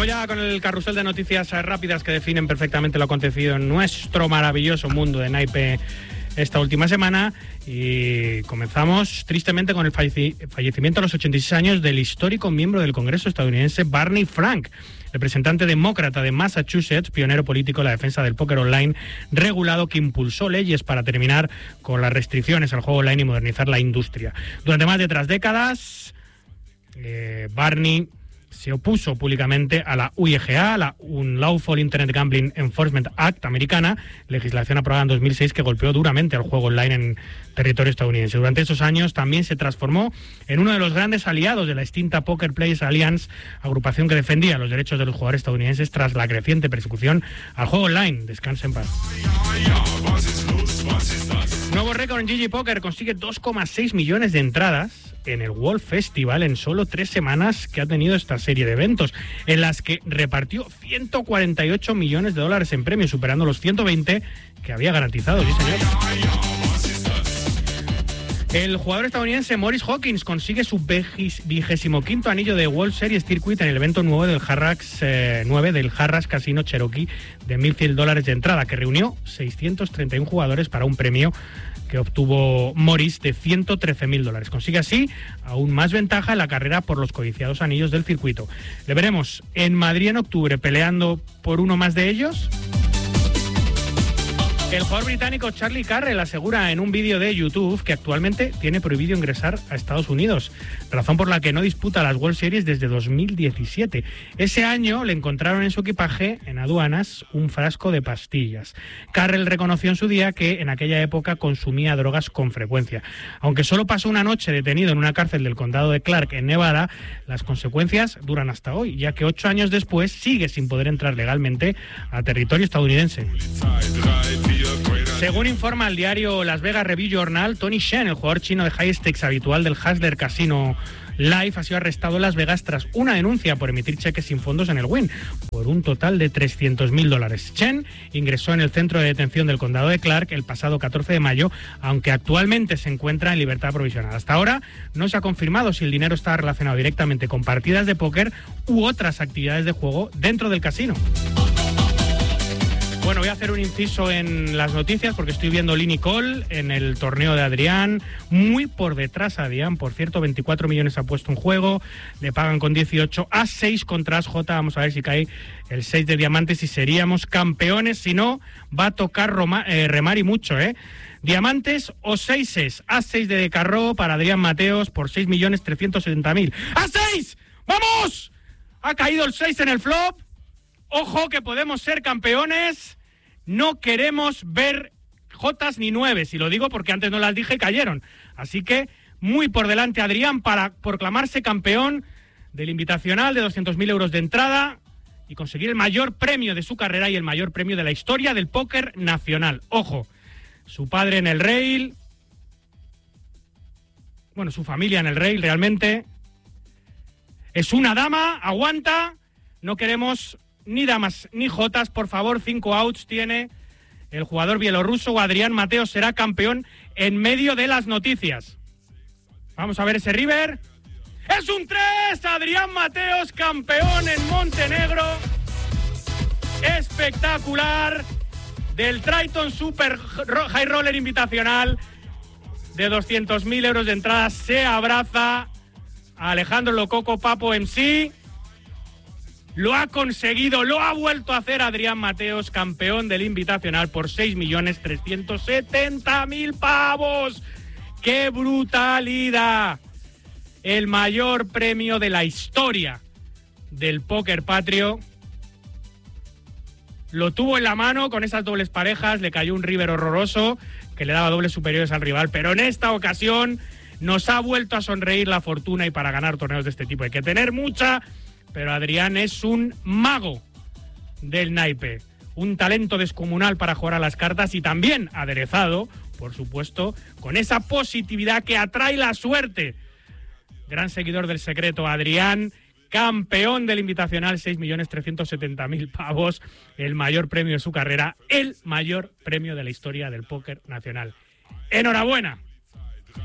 Vamos ya con el carrusel de noticias rápidas que definen perfectamente lo acontecido en nuestro maravilloso mundo de naipe esta última semana. Y comenzamos tristemente con el fallecimiento a los 86 años del histórico miembro del Congreso estadounidense Barney Frank, representante demócrata de Massachusetts, pionero político en la defensa del póker online regulado, que impulsó leyes para terminar con las restricciones al juego online y modernizar la industria. Durante más de 3 décadas, Barney se opuso públicamente a la UIGA, la Unlawful Internet Gambling Enforcement Act americana, legislación aprobada en 2006 que golpeó duramente al juego online en territorio estadounidense. Durante esos años también se transformó en uno de los grandes aliados de la extinta Poker Players Alliance, agrupación que defendía los derechos de los jugadores estadounidenses tras la creciente persecución al juego online. Descanse en paz. Nuevo récord en GG Poker, consigue 2,6 millones de entradas en el World Festival en solo 3 semanas que ha tenido esta serie de eventos, en las que repartió 148 millones de dólares en premios, superando los 120 que había garantizado. Sí, señor. El jugador estadounidense Maurice Hawkins consigue su 25º anillo de World Series Circuit en el evento nuevo del Harrah's Casino Cherokee de $1.100 de entrada, que reunió 631 jugadores para un premio que obtuvo Maurice de $113.000. Consigue así aún más ventaja en la carrera por los codiciados anillos del circuito. Le veremos en Madrid en octubre peleando por uno más de ellos. El jugador británico Charlie Carrell asegura en un vídeo de YouTube que actualmente tiene prohibido ingresar a Estados Unidos, razón por la que no disputa las World Series desde 2017. Ese año le encontraron en su equipaje, en aduanas, un frasco de pastillas. Carrell reconoció en su día que en aquella época consumía drogas con frecuencia. Aunque solo pasó una noche detenido en una cárcel del condado de Clark, en Nevada, las consecuencias duran hasta hoy, ya que 8 años después sigue sin poder entrar legalmente a territorio estadounidense. Según informa el diario Las Vegas Review Journal, Tony Shen, el jugador chino de high stakes habitual del Hustler Casino Live, ha sido arrestado en Las Vegas tras una denuncia por emitir cheques sin fondos en el Wynn, por un total de $300.000. Chen ingresó en el centro de detención del condado de Clark el pasado 14 de mayo, aunque actualmente se encuentra en libertad provisional. Hasta ahora no se ha confirmado si el dinero está relacionado directamente con partidas de póker u otras actividades de juego dentro del casino. Bueno, voy a hacer un inciso en las noticias porque estoy viendo Lee Nicole en el torneo de Adrián, muy por detrás a Adrián, por cierto, 24 millones ha puesto en juego, le pagan con 18 a 6 contra As-J, vamos a ver si cae el 6 de diamantes y seríamos campeones, si no, va a tocar remar y mucho, Diamantes o 6 As-6 de Carro para Adrián Mateos por 6.370.000. ¡A6! ¡Vamos! Ha caído el 6 en el flop. Ojo que podemos ser campeones, no queremos ver Jotas ni 9, y lo digo porque antes no las dije y cayeron. Así que muy por delante Adrián para proclamarse campeón del Invitacional de 200.000 euros de entrada y conseguir el mayor premio de su carrera y el mayor premio de la historia del póker nacional. Ojo, su padre en el rail, bueno, su familia en el rail realmente, es una dama, aguanta, no queremos ni damas ni jotas, por favor, 5 outs tiene el jugador bielorruso. Adrián Mateos será campeón en medio de las noticias. Vamos a ver ese river. ¡Es un 3! Adrián Mateos, campeón en Montenegro. Espectacular. Del Triton Super High Roller Invitacional de 200.000 euros de entrada. Se abraza a Alejandro Lococo, Papo MC. Lo ha conseguido, lo ha vuelto a hacer Adrián Mateos, campeón del Invitacional por 6.370.000 pavos. ¡Qué brutalidad! El mayor premio de la historia del póker patrio. Lo tuvo en la mano con esas dobles parejas, le cayó un river horroroso que le daba dobles superiores al rival, pero en esta ocasión nos ha vuelto a sonreír la fortuna y para ganar torneos de este tipo hay que tener mucha... Pero Adrián es un mago del naipe, un talento descomunal para jugar a las cartas y también aderezado, por supuesto, con esa positividad que atrae la suerte. Gran seguidor del secreto, Adrián, campeón del Invitacional, 6.370.000 pavos, el mayor premio de su carrera, el mayor premio de la historia del póker nacional. ¡Enhorabuena!